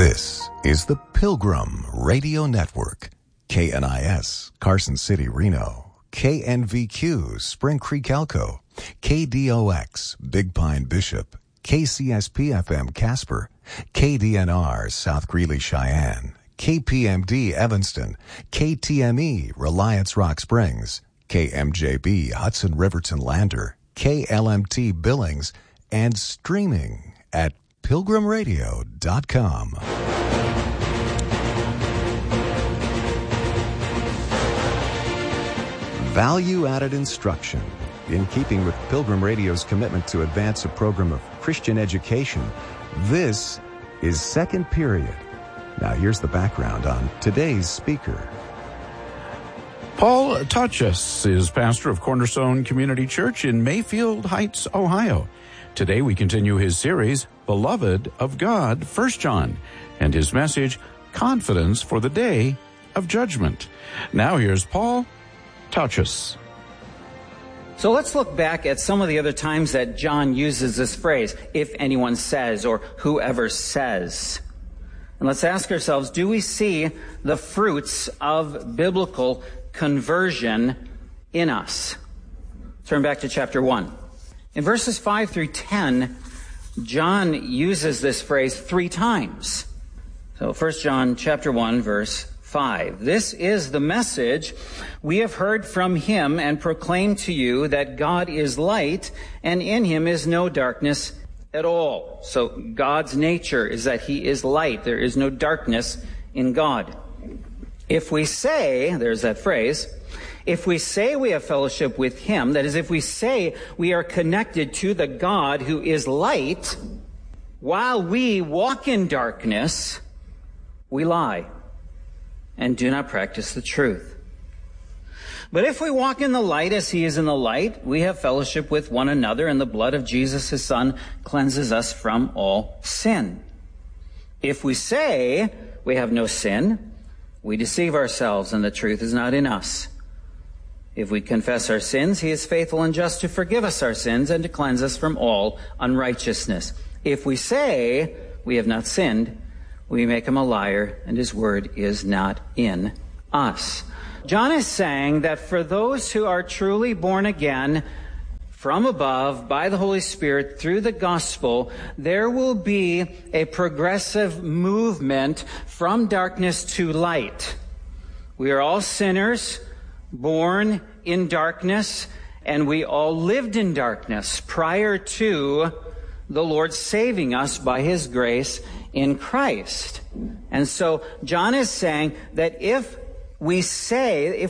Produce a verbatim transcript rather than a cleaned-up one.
This is the Pilgrim Radio Network. K N I S, Carson City, Reno. K N V Q, Spring Creek, Elko. K D O X, Big Pine, Bishop. K C S P F M, Casper. K D N R, South Greeley, Cheyenne. K P M D, Evanston. K T M E, Reliance Rock Springs. K M J B, Hudson Riverton Lander. K L M T, Billings. And streaming at pilgrim radio dot com. Value-added instruction. In keeping with Pilgrim Radio's commitment to advance a program of Christian education, this is Second Period. Now here's the background on today's speaker. Paul Tachus is pastor of Cornerstone Community Church in Mayfield Heights, Ohio. Today we continue his series, Beloved of God, First John, and his message, Confidence for the Day of Judgment. Now here's Paul Tachus. So let's look back at some of the other times that John uses this phrase, if anyone says, or whoever says. And let's ask ourselves, do we see the fruits of biblical conversion in us? Turn back to chapter one. In verses five through ten, John uses this phrase three times. So First John chapter one, verse five. This is the message we have heard from him and proclaim to you, that God is light, and in him is no darkness at all. So God's nature is that he is light. There is no darkness in God. If we say, there's that phrase, if we say we have fellowship with him, that is, if we say we are connected to the God who is light, while we walk in darkness, we lie and do not practice the truth. But if we walk in the light as he is in the light, we have fellowship with one another, and the blood of Jesus, his son, cleanses us from all sin. If we say we have no sin, we deceive ourselves, and the truth is not in us. If we confess our sins, he is faithful and just to forgive us our sins and to cleanse us from all unrighteousness. If we say we have not sinned, we make him a liar, and his word is not in us. John is saying that for those who are truly born again from above by the Holy Spirit through the gospel, there will be a progressive movement from darkness to light. We are all sinners, born in darkness, and we all lived in darkness prior to the Lord saving us by his grace in Christ. And so John is saying that if we say, if